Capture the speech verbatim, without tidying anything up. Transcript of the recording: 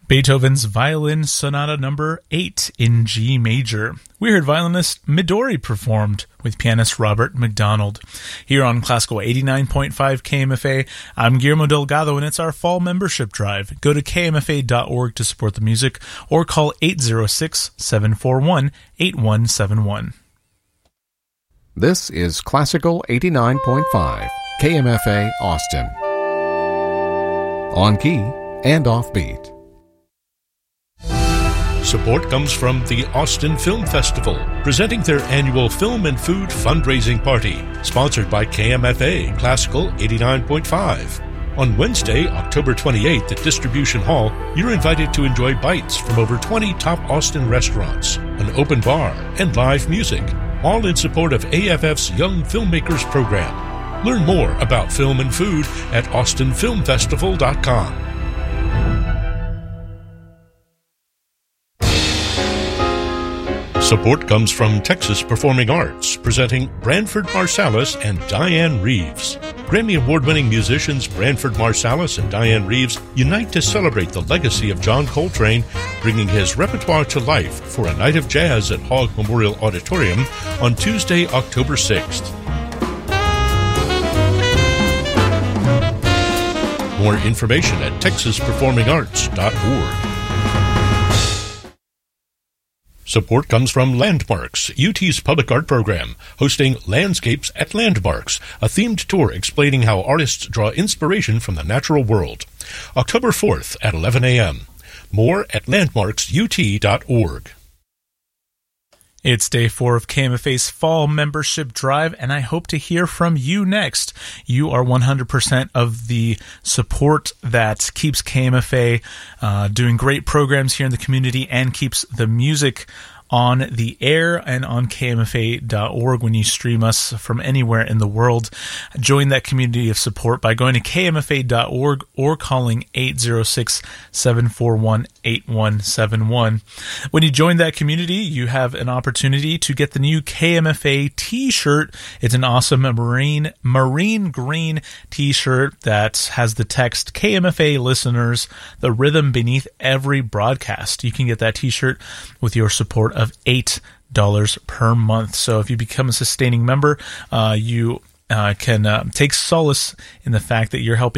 Beethoven's Violin Sonata Number eight in G Major. We heard violinist Midori performed with pianist Robert McDonald. Here on Classical eighty-nine point five K M F A, I'm Guillermo Delgado, and it's our fall membership drive. Go to K M F A dot org to support the music, or call eight zero six, seven four one, eight one seven one. This is Classical eighty-nine point five K M F A Austin. On key and offbeat. Support comes from the Austin Film Festival, presenting their annual Film and Food Fundraising Party, sponsored by K M F A Classical eighty-nine point five. On Wednesday, October twenty-eighth at Distribution Hall, you're invited to enjoy bites from over twenty top Austin restaurants, an open bar, and live music, all in support of A F F's Young Filmmakers Program. Learn more about film and food at austin film festival dot com. Support comes from Texas Performing Arts, presenting Branford Marsalis and Diane Reeves. Grammy Award-winning musicians Branford Marsalis and Diane Reeves unite to celebrate the legacy of John Coltrane, bringing his repertoire to life for a night of jazz at Hogg Memorial Auditorium on Tuesday, October sixth. More information at texas performing arts dot org. Support comes from Landmarks, U T's public art program, hosting Landscapes at Landmarks, a themed tour explaining how artists draw inspiration from the natural world. October fourth at eleven a.m. More at landmarks u t dot org. It's day four of K M F A's Fall Membership Drive, and I hope to hear from you next. You are one hundred percent of the support that keeps K M F A uh, doing great programs here in the community and keeps the music on the air and on K M F A dot org when you stream us from anywhere in the world. Join that community of support by going to K M F A dot org or calling eight zero six, seven four one, eight one seven one. When you join that community, you have an opportunity to get the new K M F A t-shirt. It's an awesome marine marine green t-shirt that has the text K M F A listeners, the rhythm beneath every broadcast. You can get that t-shirt with your support of eight dollars per month. So if you become a sustaining member, uh, you uh, can uh, take solace in the fact that you're helping